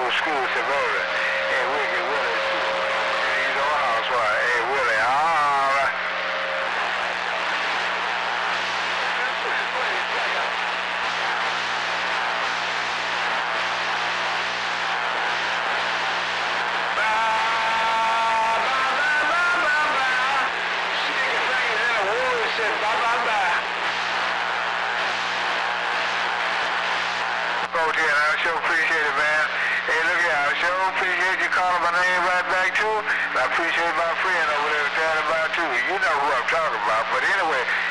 old school suburban. Hey, Wicked Willie, you know housewife. Hey, Willie, all right. I sure appreciate it, man. Hey, look here, I sure appreciate you calling my name right back, too. And I appreciate my friend over there telling about, too. You know who I'm talking about. But anyway,